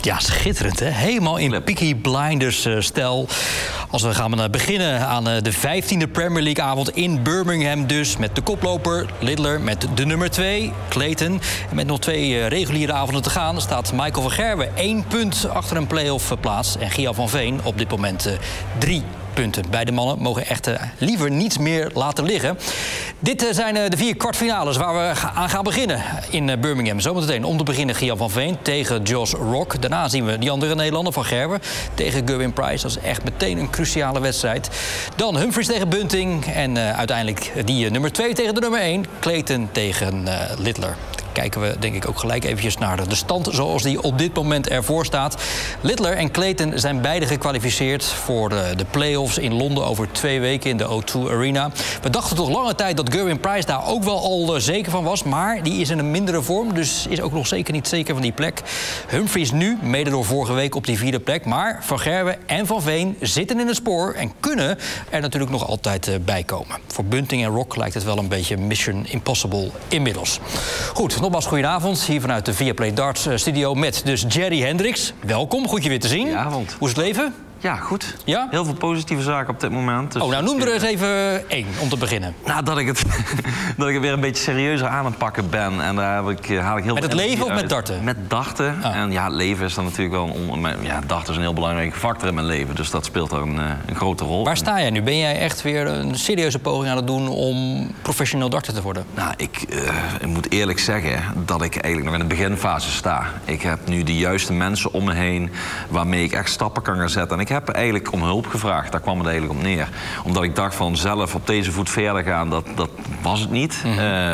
Ja, schitterend, hè? Helemaal in Peaky Blinders-stijl. Als we gaan beginnen aan de 15e Premier League-avond in Birmingham dus. Met de koploper Littler, met de nummer 2 Clayton. En met nog 2 reguliere avonden te gaan staat Michael van Gerwen 1 punt achter een play-off plaats. En Gian van Veen op dit moment 3 punten. Beide mannen mogen echt liever niets meer laten liggen. Dit zijn de 4 kwartfinales waar we aan gaan beginnen in Birmingham. Zometeen om te beginnen Gian van Veen tegen Josh Rock. Daarna zien we die andere Nederlander van Gerwen tegen Gerwin Price. Dat is echt meteen een cruciale wedstrijd. Dan Humphries tegen Bunting. En uiteindelijk die nummer 2 tegen de nummer 1. Clayton tegen Littler. Kijken we denk ik ook gelijk eventjes naar de stand zoals die op dit moment ervoor staat. Littler en Clayton zijn beide gekwalificeerd voor de play-offs in Londen over 2 weken in de O2 Arena. We dachten toch lange tijd dat Gerwin Price daar ook wel al zeker van was, maar die is in een mindere vorm, dus is ook nog zeker niet zeker van die plek. Humphries nu, mede door vorige week op die 4e plek, maar Van Gerwen en Van Veen zitten in het spoor en kunnen er natuurlijk nog altijd bij komen. Voor Bunting en Rock lijkt het wel een beetje Mission Impossible inmiddels. Goed. Nogmaals, goedenavond. Hier vanuit de Viaplay Darts studio met dus Jerry Hendricks. Welkom, goed je weer te zien. Goedenavond. Hoe is het leven? Ja, goed. Ja? Heel veel positieve zaken op dit moment. Dus nou noem er eens even 1 om te beginnen. Nou, dat ik het weer een beetje serieuzer aan het pakken ben. En daar haal ik heel met het leven of met darten? Met darten. Ah. En ja, het leven is dan natuurlijk wel darten is een heel belangrijke factor in mijn leven. Dus dat speelt daar een grote rol. Waar sta jij nu? Ben jij echt weer een serieuze poging aan het doen om professioneel darter te worden? Nou, ik moet eerlijk zeggen dat ik eigenlijk nog in de beginfase sta. Ik heb nu de juiste mensen om me heen waarmee ik echt stappen kan gaan zetten. En ik heb eigenlijk om hulp gevraagd. Daar kwam het eigenlijk op neer. Omdat ik dacht van zelf op deze voet verder gaan, dat was het niet.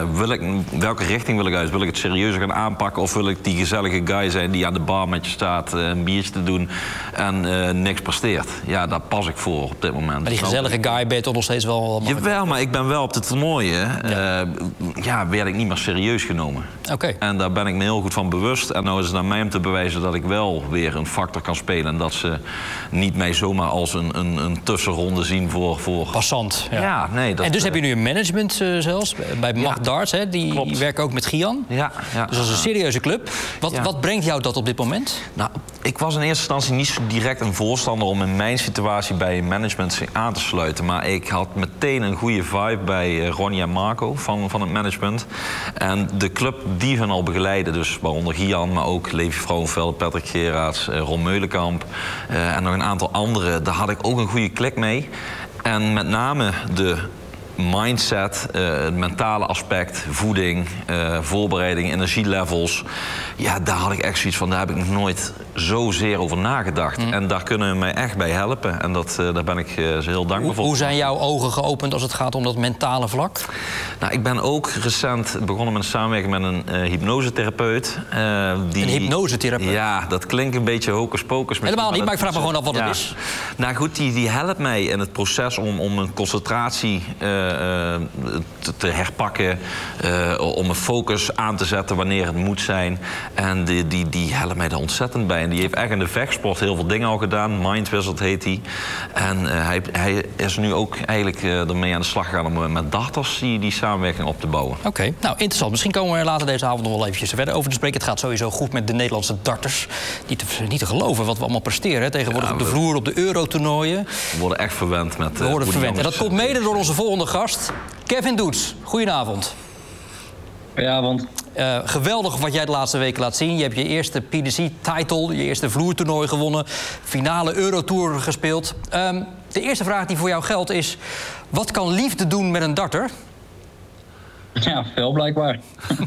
Welke richting wil ik uit? Wil ik het serieuzer gaan aanpakken? Of wil ik die gezellige guy zijn die aan de bar met je staat een biertje te doen en niks presteert? Ja, daar pas ik voor op dit moment. Maar die gezellige guy ben je toch nog steeds wel... Jawel, maar ik ben wel op de toernooien. Werd ik niet meer serieus genomen. Okay. En daar ben ik me heel goed van bewust. En nou is het aan mij om te bewijzen dat ik wel weer een factor kan spelen. En dat ze niet mij zomaar als een tussenronde zien voor... Passant. Ja, nee. En dus heb je nu een management zelfs, bij Macht Darts, hè? Die werken ook met Gian. Ja. Dus dat is een serieuze club. Wat brengt jou dat op dit moment? Nou, ik was in eerste instantie niet zo direct een voorstander om in mijn situatie bij management aan te sluiten. Maar ik had meteen een goede vibe bij Ronnie en Marco van het management. En de club die hun al begeleiden, dus waaronder Gian, maar ook Levi Vrouwenveld, Patrick Geraerts, Ron Meulenkamp en nog een aantal anderen, daar had ik ook een goede klik mee. En met name de mindset, het mentale aspect, voeding, voorbereiding, energielevels. Ja, daar had ik echt zoiets van, daar heb ik nog nooit zozeer over nagedacht. En daar kunnen we mij echt bij helpen. En daar ben ik ze heel dankbaar voor. Hoe zijn jouw ogen geopend als het gaat om dat mentale vlak? Nou, ik ben ook recent begonnen met een samenwerking met een hypnosetherapeut. Een hypnosetherapeut? Ja, dat klinkt een beetje hocus pocus. Helemaal niet, maar ik vraag me gewoon af wat het is. Nou goed, die helpt mij in het proces om een concentratie te herpakken, om een focus aan te zetten wanneer het moet zijn. En die helpt mij er ontzettend bij. En die heeft echt in de vechtsport heel veel dingen al gedaan. Mind Wizard heet hij. En hij is nu ook eigenlijk ermee aan de slag gegaan om met darters die samenwerking op te bouwen. Oké, nou interessant. Misschien komen we er later deze avond nog wel eventjes verder over te spreken. Het gaat sowieso goed met de Nederlandse darters. Niet te geloven wat we allemaal presteren. Hè? Tegenwoordig op de vloer, op de Eurotoernooien. We worden echt verwend met... We worden verwend. En dat komt mede door onze volgende gast, Kevin Doets. Goedenavond. Goedenavond. Geweldig wat jij de laatste weken laat zien. Je hebt je eerste PDC-title, je eerste vloertoernooi gewonnen. Finale Eurotour gespeeld. De eerste vraag die voor jou geldt is... wat kan liefde doen met een darter? Ja, veel blijkbaar.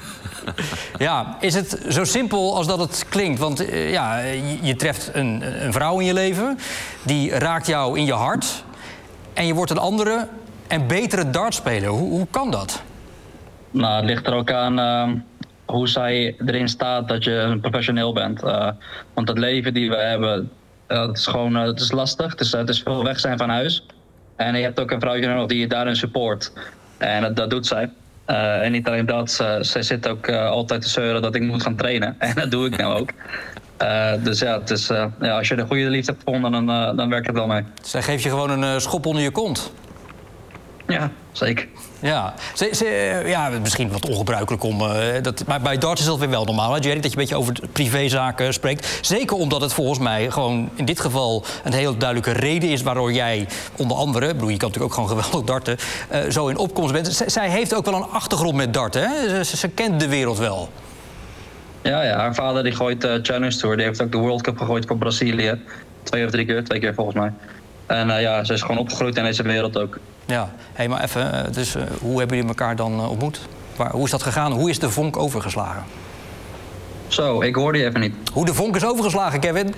Ja, is het zo simpel als dat het klinkt? Want je treft een vrouw in je leven. Die raakt jou in je hart. En je wordt een andere en betere dartspeler. Hoe kan dat? Nou, het ligt er ook aan hoe zij erin staat dat je een professioneel bent. Want het leven die we hebben, het is gewoon het is lastig. Het is veel weg zijn van huis. En je hebt ook een vrouwtje nodig die je daarin support. En dat doet zij. En niet alleen dat, zij zit ook altijd te zeuren dat ik moet gaan trainen. En dat doe ik nou ook. Dus ja, het is, als je de goede liefde hebt gevonden, dan werkt het wel mee. Zij geeft je gewoon een schop onder je kont. Ja, zeker. Ja, ja, misschien wat ongebruikelijk om... maar bij darts is dat weer wel normaal, hè, Jerry? Dat je een beetje over privézaken spreekt. Zeker omdat het volgens mij gewoon in dit geval een heel duidelijke reden is... waardoor jij onder andere, ik bedoel, je kan natuurlijk ook gewoon geweldig darten... zo in opkomst bent. Zij heeft ook wel een achtergrond met darten, hè? Ze kent de wereld wel. Ja, haar vader die gooit Challenge Tour. Die heeft ook de World Cup gegooid voor Brazilië. 2 of 3 keer, 2 keer volgens mij. En ze is gewoon opgegroeid in deze wereld ook. Ja, maar even, dus hoe hebben jullie elkaar dan ontmoet? Hoe is dat gegaan? Hoe is de vonk overgeslagen? Zo, ik hoorde je even niet. Hoe de vonk is overgeslagen, Kevin?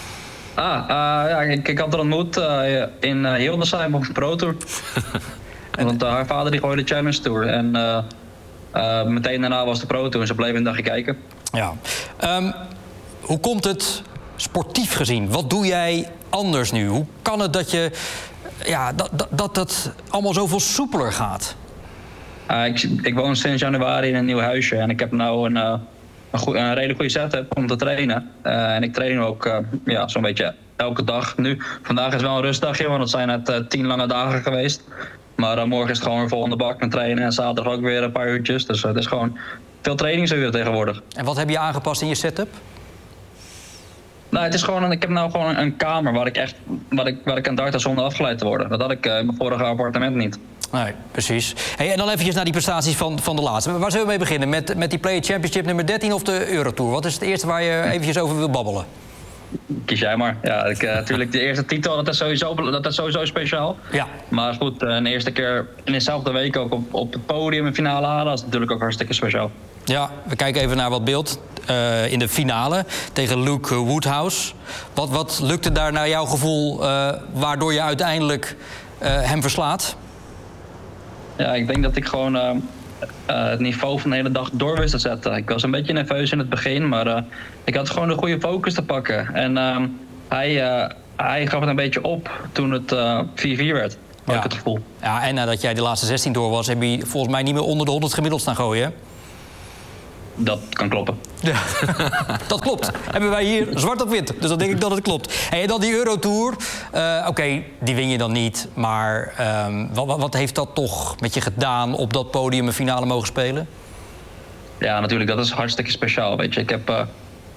Ik had haar ontmoet in Hildesheim op de Pro Tour. Want haar vader die gooide de Challenge Tour. En meteen daarna was de Pro Tour en ze bleven een dagje kijken. Ja. Hoe komt het sportief gezien? Wat doe jij anders nu? Hoe kan het dat je... Ja, dat het allemaal zoveel soepeler gaat? Ik woon sinds januari in een nieuw huisje. En ik heb nu een redelijk goede setup om te trainen. En ik train ook zo'n beetje elke dag nu. Vandaag is wel een rustdagje, want het zijn net 10 lange dagen geweest. Maar morgen is het gewoon weer vol aan de bak met trainen. En zaterdag ook weer een paar uurtjes. Dus het is gewoon veel trainingsuren tegenwoordig. En wat heb je aangepast in je setup? Nou, het is gewoon, ik heb nou gewoon een kamer waar ik kan darten zonder afgeleid te worden. Dat had ik in mijn vorige appartement niet. Nee, precies. Hey, en dan eventjes naar die prestaties van de laatste. Waar zullen we mee beginnen? Met die Player Championship nummer 13 of de Eurotour? Wat is het eerste waar je eventjes over wil babbelen? Kies jij maar. Ja, natuurlijk de eerste titel, dat is sowieso speciaal. Ja. Maar goed, de eerste keer in dezelfde week ook op het podium in finale halen, dat is natuurlijk ook hartstikke speciaal. Ja, we kijken even naar wat beeld. In de finale tegen Luke Woodhouse. Wat lukte daar naar jouw gevoel waardoor je uiteindelijk hem verslaat? Ja, ik denk dat ik gewoon het niveau van de hele dag door wist te zetten. Ik was een beetje nerveus in het begin, maar ik had gewoon een goede focus te pakken. En hij gaf het een beetje op toen het 4-4 werd, had ik het gevoel. Ja, en nadat jij de laatste 16 door was, heb je volgens mij niet meer onder de 100 gemiddeld staan gooien, hè? Dat kan kloppen. Ja, dat klopt. Hebben wij hier zwart op wit. Dus dan denk ik dat het klopt. En dan die Eurotour. Oké, die win je dan niet. Maar wat heeft dat toch met je gedaan op dat podium een finale mogen spelen? Ja, natuurlijk. Dat is hartstikke speciaal. Weet je, ik heb...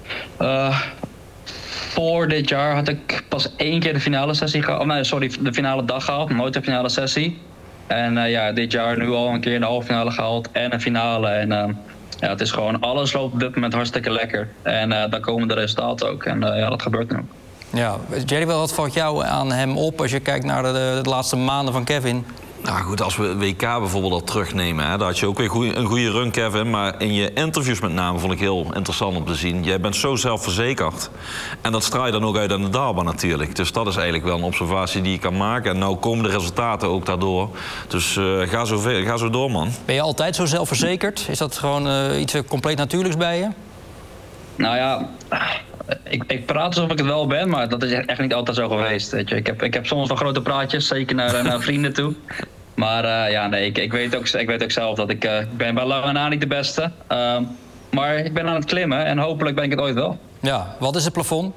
voor dit jaar had ik pas 1 keer de finale sessie gehaald. De finale dag gehaald. Nooit de finale sessie. En dit jaar nu al een keer in de halve finale gehaald. En een finale. En... ja, het is gewoon, alles loopt op dit moment hartstikke lekker. En daar komen de resultaten ook. En dat gebeurt nu ook. Ja, Jerry, wat valt jou aan hem op als je kijkt naar de laatste maanden van Kevin? Nou goed, als we WK bijvoorbeeld al terugnemen, hè, daar had je ook weer een goede run, Kevin. Maar in je interviews met name vond ik heel interessant om te zien. Jij bent zo zelfverzekerd. En dat straal je dan ook uit aan de daarbaan natuurlijk. Dus dat is eigenlijk wel een observatie die je kan maken. En nou komen de resultaten ook daardoor. Dus ga zo door, man. Ben je altijd zo zelfverzekerd? Is dat gewoon iets compleet natuurlijks bij je? Nou ja... Ik praat alsof ik het wel ben, maar dat is echt niet altijd zo geweest. Weet je. Ik heb soms wel grote praatjes, zeker naar vrienden toe. Maar ik weet ook zelf dat ik ben bij lange na niet de beste. Maar ik ben aan het klimmen en hopelijk ben ik het ooit wel. Ja, wat is het plafond?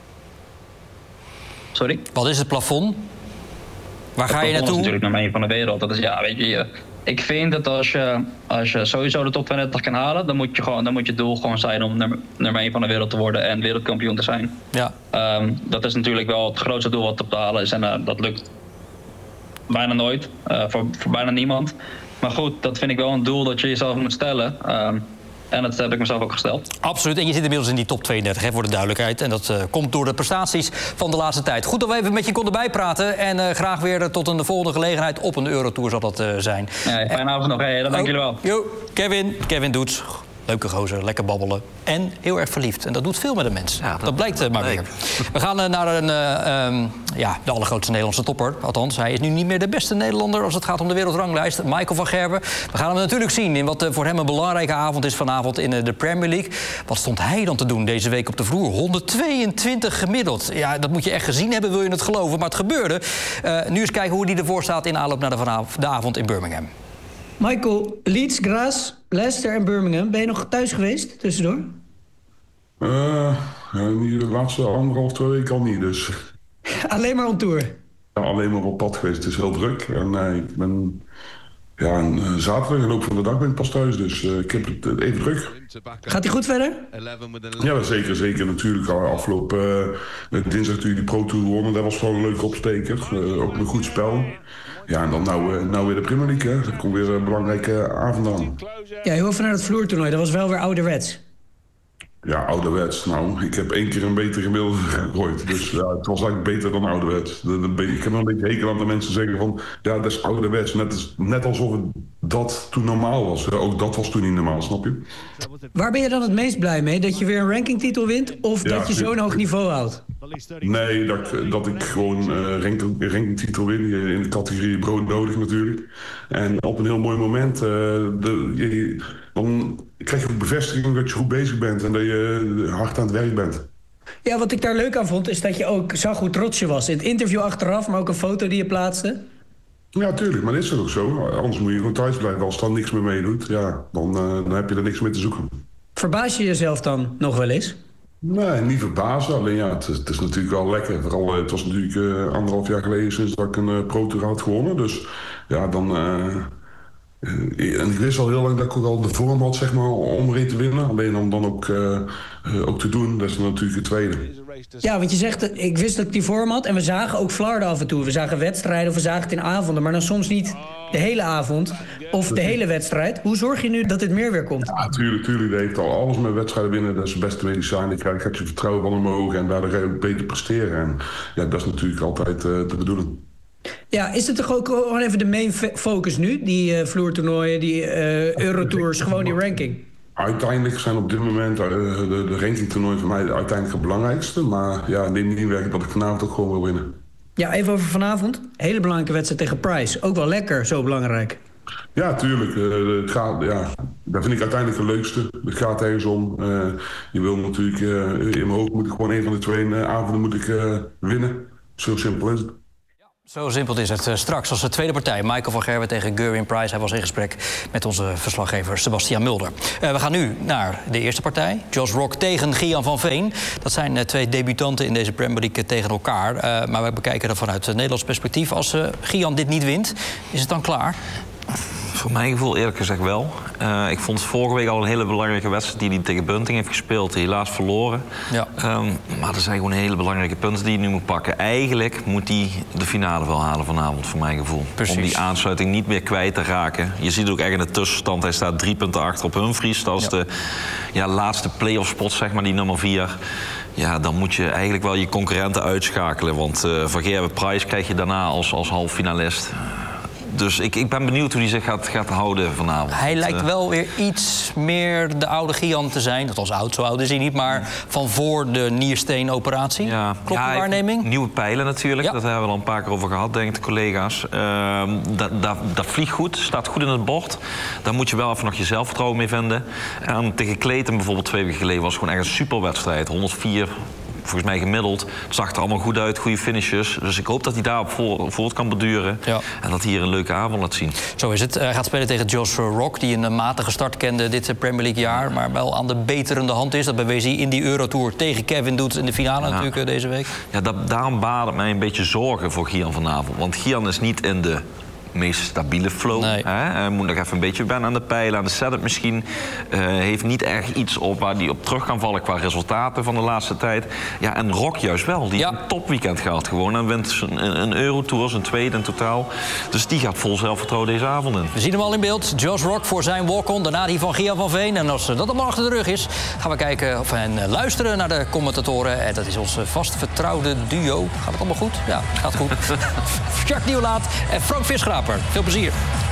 Sorry? Wat is het plafond? Waar ga je naartoe? Dat is natuurlijk nummer 1 van de wereld. Dat is, weet je, ik vind dat als je sowieso de top 32 kan halen, dan moet je doel gewoon zijn om nummer 1 van de wereld te worden en wereldkampioen te zijn. Ja. Dat is natuurlijk wel het grootste doel wat op te halen is. En dat lukt bijna nooit, voor bijna niemand. Maar goed, dat vind ik wel een doel dat je jezelf moet stellen. En dat heb ik mezelf ook gesteld. Absoluut. En je zit inmiddels in die top 32, hè, voor de duidelijkheid. En dat komt door de prestaties van de laatste tijd. Goed dat we even met je konden bijpraten. En graag weer tot een volgende gelegenheid op een Eurotour zal dat zijn. Ja, fijne avond nog. Hey, dank jullie wel. Jo, Kevin Doets. Leuke gozer, lekker babbelen. En heel erg verliefd. En dat doet veel met een mens. Ja, dat blijkt maar weer. We gaan naar de allergrootste Nederlandse topper. Althans, hij is nu niet meer de beste Nederlander als het gaat om de wereldranglijst. Michael van Gerwen. We gaan hem natuurlijk zien in wat voor hem een belangrijke avond is vanavond in de Premier League. Wat stond hij dan te doen deze week op de vloer? 122 gemiddeld. Ja, dat moet je echt gezien hebben, wil je het geloven. Maar het gebeurde. Nu eens kijken hoe hij ervoor staat in aanloop naar de avond in Birmingham. Michael, Leeds, Graz, Leicester en Birmingham. Ben je nog thuis geweest tussendoor? De laatste 1,5, 2 weken al niet, dus. Alleen maar on tour? alleen maar op pad geweest. Het is heel druk. En ik ben zaterdag en ook van de dag ben ik pas thuis. Dus ik heb het even druk. Gaat hij goed verder? Ja, zeker. Natuurlijk afgelopen dinsdag natuurlijk die Pro Tour gewonnen. Dat was gewoon een leuke opsteker. Ook een goed spel. Ja, en dan nou weer de Premier League. Hè. Er komt weer een belangrijke avond aan. Ja, heel even naar het vloertoernooi. Dat was wel weer ouderwets. Ja, ouderwets. Nou, ik heb 1 keer een beter gemiddelde gegooid. Dus ja, het was eigenlijk beter dan ouderwets. Ik heb een beetje hekel aan de mensen zeggen van... ja, dat is ouderwets. Net alsof dat toen normaal was. Ook dat was toen niet normaal, snap je? Waar ben je dan het meest blij mee? Dat je weer een rankingtitel wint? Of dat je zo'n hoog niveau houdt? Nee, dat ik gewoon rankingtitel win. In de categorie broodnodig natuurlijk. En op een heel mooi moment... dan krijg je ook bevestiging dat je goed bezig bent. En dat je hard aan het werk bent. Ja, wat ik daar leuk aan vond... is dat je ook zag hoe trots je was. In het interview achteraf, maar ook een foto die je plaatste. Ja, tuurlijk. Maar dat is ook zo. Anders moet je gewoon thuis blijven. Als er dan niks meer meedoet, ja, dan heb je er niks meer te zoeken. Verbaas je jezelf dan nog wel eens? Nee, niet verbazen. Alleen ja, het is natuurlijk wel lekker. Vooral, het was natuurlijk 1,5 jaar geleden sinds dat ik een Pro Tour had gewonnen. Dus ja, dan... en ik wist al heel lang dat ik ook al de vorm had, zeg maar, om erin te winnen. Alleen om dan ook te doen, dat is dan natuurlijk het tweede. Ja, want je zegt, ik wist dat ik die vorm had. En we zagen ook Vlaarden af en toe. We zagen wedstrijden of we zagen het in avonden. Maar dan soms niet de hele avond of de hele wedstrijd. Hoe zorg je nu dat dit meer weer komt? Ja, tuurlijk. Dat heeft al alles met wedstrijden winnen. Dat is het beste medicijn. Dan krijg je vertrouwen van omhoog en daardoor ga je ook beter presteren. En ja, dat is natuurlijk altijd de bedoeling. Ja, is het toch ook gewoon even de main focus nu? Die vloertoernooien, die Eurotours, gewoon die ranking? Uiteindelijk zijn op dit moment de rankingtoernooien voor mij uiteindelijk het belangrijkste. Maar ja, neem niet weg dat ik vanavond ook gewoon wil winnen. Ja, even over vanavond. Hele belangrijke wedstrijd tegen Price. Ook wel lekker, zo belangrijk. Ja, tuurlijk. Dat vind ik uiteindelijk het leukste. Het gaat ergens om. Je wil natuurlijk, in mijn hoofd moet ik gewoon een van de 2 avonden winnen. Zo simpel is het. Zo simpel is het. Straks als de tweede partij, Michael van Gerwen tegen Gerwyn Price. Hij was in gesprek met onze verslaggever Sebastian Mulder. We gaan nu naar de eerste partij. Josh Rock tegen Gian van Veen. Dat zijn 2 debutanten in deze Premier League tegen elkaar. Maar we bekijken dat vanuit Nederlands perspectief. Als Gian dit niet wint, is het dan klaar? Voor mijn gevoel eerlijk gezegd wel. Ik vond vorige week al een hele belangrijke wedstrijd die hij tegen Bunting heeft gespeeld. Helaas verloren. Ja. Maar er zijn gewoon hele belangrijke punten die hij nu moet pakken. Eigenlijk moet hij de finale wel halen vanavond, voor mijn gevoel. Precies. Om die aansluiting niet meer kwijt te raken. Je ziet ook echt in de tussenstand, hij staat 3 punten achter op Humphries. Dat is de laatste play-off spot, zeg maar, die nummer 4. Ja, dan moet je eigenlijk wel je concurrenten uitschakelen. Want van Gerwen Price krijg je daarna als halffinalist. Dus ik ben benieuwd hoe hij zich gaat houden vanavond. Hij lijkt wel weer iets meer de oude Gian te zijn. Dat was oud, zo oud is hij niet. Maar van voor de niersteenoperatie. Ja. Klopt de waarneming? Nieuwe pijlen natuurlijk. Ja. Dat hebben we al een paar keer over gehad, denk ik, de collega's. Dat vliegt goed, staat goed in het bord. Daar moet je wel even nog je zelfvertrouwen mee vinden. En tegen Clayton bijvoorbeeld 2 weken geleden was gewoon echt een superwedstrijd. 104... volgens mij gemiddeld. Het zag er allemaal goed uit, goede finishes. Dus ik hoop dat hij daarop voort kan beduren. Ja. En dat hij hier een leuke avond laat zien. Zo is het. Hij gaat spelen tegen Josh Rock, die een matige start kende dit Premier League jaar. Maar wel aan de beterende hand is. Dat bewees hij in die Eurotour tegen Kevin Doet in de finale natuurlijk deze week. Ja, daarom baart het mij een beetje zorgen voor Gian vanavond. Want Gian is niet in de meest stabiele flow. Nee. Hij moet nog even een beetje wennen aan de pijlen, aan de setup misschien. Heeft niet echt iets op waar hij op terug kan vallen qua resultaten van de laatste tijd. Ja, en Rock juist wel. Die heeft een topweekend gehad gewoon. En wint een Eurotour, zijn tweede in totaal. Dus die gaat vol zelfvertrouwen deze avond in. We zien hem al in beeld. Josh Rock voor zijn walk-on. Daarna die van Gian van Veen. En als dat allemaal achter de rug is, gaan we kijken en luisteren naar de commentatoren. En dat is ons vast vertrouwde duo. Gaat het allemaal goed? Ja, het gaat goed. Jacques Nieuwlaat en Frank Visgraper. Veel plezier.